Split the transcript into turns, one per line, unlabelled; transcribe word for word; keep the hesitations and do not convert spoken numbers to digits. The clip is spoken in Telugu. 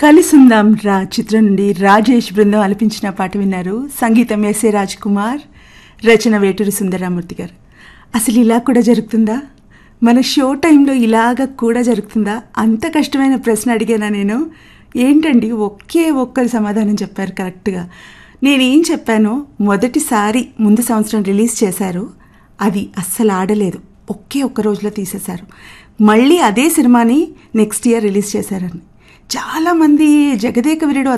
కలిసుందాం రా చిత్రం నుండి రాజేష్ బృందం ఆలపించిన పాట విన్నారు. సంగీతం ఎస్ఏ రాజ్ కుమార్, రచన వేటూరి సుందరరామూర్తి గారు. అసలు ఇలా కూడా జరుగుతుందా? మన షో టైంలో ఇలాగ కూడా జరుగుతుందా? అంత కష్టమైన ప్రశ్న అడిగానా నేను? ఏంటండి ఒకే ఒక్కరు సమాధానం చెప్పారు కరెక్ట్గా. నేనేం చెప్పానో మొదటిసారి ముందు సంవత్సరం రిలీజ్ చేశారు, అది అస్సలు ఆడలేదు, ఒకే ఒక్క రోజులో తీసేశారు. మళ్ళీ అదే సినిమాని నెక్స్ట్ ఇయర్ రిలీజ్ చేశారని చాలామంది జగదేక వీరుడు